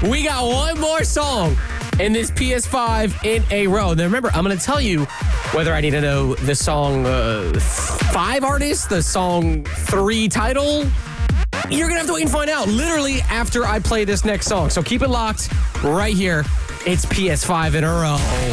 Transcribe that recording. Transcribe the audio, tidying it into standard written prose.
We got one more song in this PS5 in a row. Now remember, I'm going to tell you whether I need to know the song 5 artists, the song 3 title. You're going to have to wait and find out literally after I play this next song. So keep it locked right here. It's PS5 in a row.